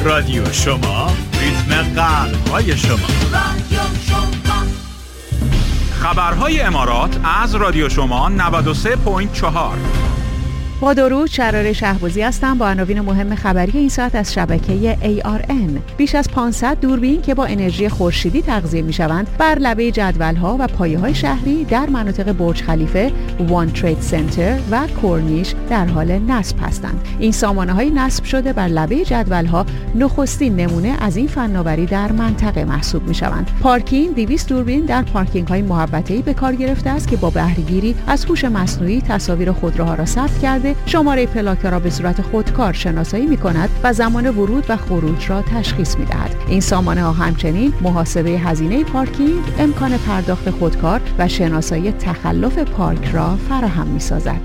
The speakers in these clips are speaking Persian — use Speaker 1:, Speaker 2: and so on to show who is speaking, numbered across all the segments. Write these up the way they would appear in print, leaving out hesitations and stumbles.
Speaker 1: رادیو شما، ریتم قلب‌های شما.
Speaker 2: رادیو شما.
Speaker 1: خبرهای امارات از رادیو شما 93.4.
Speaker 3: با درود، شراره شهبازی هستم با عناوین مهم خبری این ساعت از شبکه ARN. بیش از 500 دوربین که با انرژی خورشیدی تغذیه می‌شوند بر لبه جدول‌ها و پایه‌های شهری در مناطق برج خلیفه، وان ترید سنتر و کورنیش در حال نصب هستند. این سامانه‌های نصب شده بر لبه جدول‌ها نخستین نمونه از این فناوری در منطقه محسوب می‌شوند. پارکینگ 200 دوربین در پارکینگ‌های محوطه‌ای به کار گرفته است که با بهره‌گیری از هوش مصنوعی تصاویر خودروها را ثبت کرده، شماره پلاک را به صورت خودکار شناسایی می‌کند و زمان ورود و خروج را تشخیص می‌دهد. این سامانه‌ها همچنین محاسبه هزینه پارکینگ، امکان پرداخت خودکار و شناسایی تخلف پارک را فراهم می‌سازد.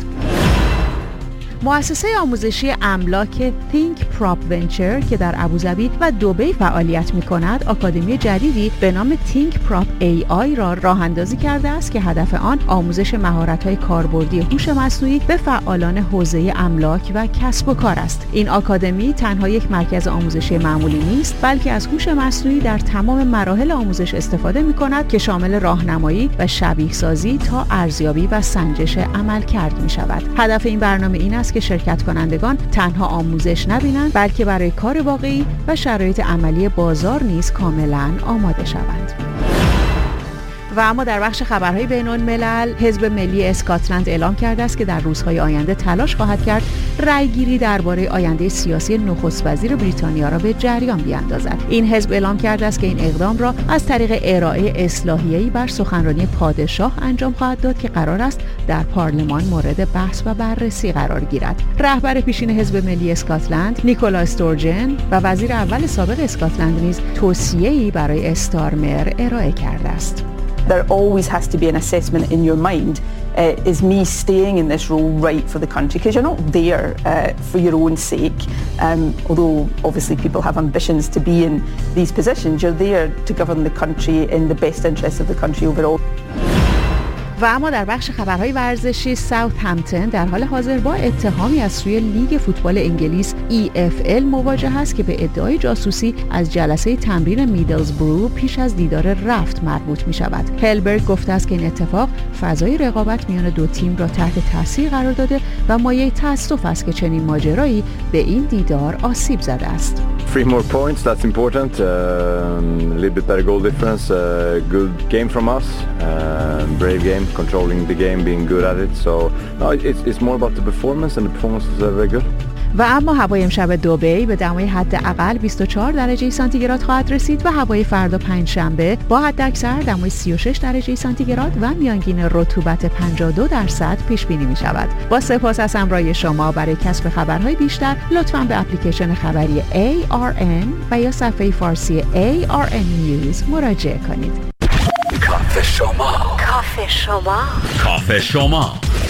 Speaker 3: مؤسسه آموزشی املاک Think Prop Venture که در ابوظبی و دبی فعالیت می‌کند، آکادمی جدیدی به نام Think Prop AI را راه‌اندازی کرده است که هدف آن آموزش مهارت‌های کاربردی هوش مصنوعی به فعالان حوزه املاک و کسب و کار است. این آکادمی تنها یک مرکز آموزشی معمولی نیست، بلکه از هوش مصنوعی در تمام مراحل آموزش استفاده می‌کند که شامل راهنمایی و شبیه‌سازی تا ارزیابی و سنجش عملکرد می‌شود. هدف این برنامه این است که شرکت کنندگان تنها آموزش نبینند، بلکه برای کار واقعی و شرایط عملی بازار نیز کاملاً آماده شوند. و اما در بخش خبرهای بین‌الملل، حزب ملی اسکاتلند اعلام کرده است که در روزهای آینده تلاش خواهد کرد رأیگیری درباره آینده سیاسی نخست وزیر بریتانیا را به جریان بیاندازد. این حزب اعلام کرده است که این اقدام را از طریق ارائه اصلاحیه‌ای بر سخنرانی پادشاه انجام خواهد داد که قرار است در پارلمان مورد بحث و بررسی قرار گیرد. رهبر پیشین حزب ملی اسکاتلند نیکولا استورجن و وزیر اول سابق اسکاتلند نیز توصیه‌ای برای استارمر ارائه کرده است.
Speaker 4: There always has to be an assessment in your mind. Is me staying in this role right for the country? Because you're not there for your own sake. Although obviously people have ambitions to be in these positions, you're there to govern the country in the best interest of the country overall.
Speaker 3: و اما در بخش خبرهای ورزشی، ساوثهمپتون در حال حاضر با اتهامی از سوی لیگ فوتبال انگلیس EFL مواجه است که به ادعای جاسوسی از جلسه تمرین میدلزبرو پیش از دیدار رفت مربوط می شود. هلبرگ گفته است که این اتفاق فضای رقابت میان دو تیم را تحت تاثیر قرار داده و مایه تأسف است که چنین ماجرایی به این دیدار آسیب زده است.
Speaker 5: 3 more points, that's important. A little bit better goal difference. Good game from us. Brave game, controlling the game, being good at it. So no, it's more about the performance, and the performance was very good.
Speaker 3: و اما هوای امشب دبی به دمای حداقل 24 درجه سانتیگراد خواهد رسید و هوای فردا پنجشنبه با حداکثر دمای 36 درجه سانتیگراد و میانگین رطوبت 52% پیش بینی می شود. با سپاس از همراهی شما. برای کسب خبرهای بیشتر لطفاً به اپلیکیشن خبری ARN و یا صفحه فارسی ARN News مراجعه کنید.
Speaker 1: کافه شما.
Speaker 2: کافه شما.
Speaker 1: کافه شما.